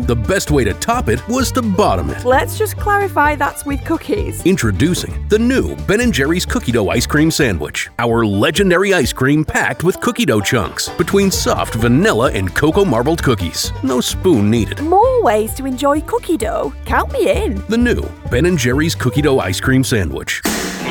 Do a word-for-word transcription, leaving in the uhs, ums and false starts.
then the best way to top it was to bottom it. Let's just clarify that's with cookies. Introducing the new Ben and Jerry's Cookie Dough Ice Cream Sandwich. Our legendary ice cream packed with cookie dough chunks between soft vanilla and cocoa marbled cookies. No spoon needed. More ways to enjoy cookie dough? Count me in. The new Ben and Jerry's Cookie Dough Ice Cream Sandwich.